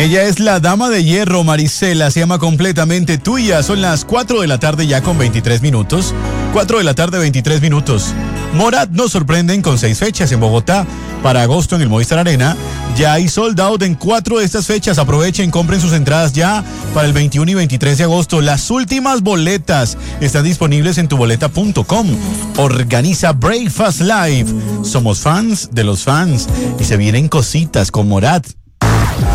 Ella es la dama de hierro, Marisela, se llama Completamente Tuya. Son las 4 de la tarde ya con 23 minutos. 4 de la tarde, 23 minutos. Morat nos sorprenden con 6 fechas en Bogotá para agosto en el Movistar Arena. Ya hay sold out en 4 de estas fechas. Aprovechen, compren sus entradas ya para el 21 y 23 de agosto. Las últimas boletas están disponibles en tuboleta.com. Organiza Breakfast Live. Somos fans de los fans y se vienen cositas con Morat.